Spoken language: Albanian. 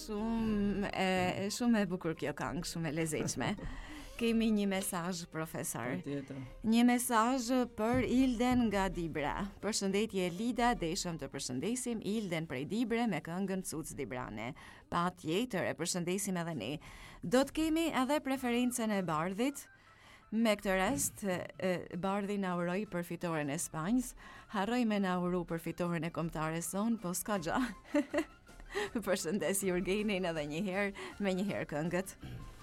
shumë e bukur kjo këngë, shumë e lezetshme. Kemi një mesazh, profesor. Patjetër. Një mesazh për Ilden nga Dibra. Përshëndetje Lida, deshëm të përshëndesim Ilden prej Dibre me këngën Cuc Dibrane. Patjetër, e përshëndesim edhe ne. Do të kemi edhe preferencën e Bardhit. Me këtë rast, Bardhi na uroi përfitoren e Spanjës, harroi me na uru përfitoren e kombëtares son, po s'ka gjë. Përshëndes Jurgenin edhe një herë, me një herë këngët.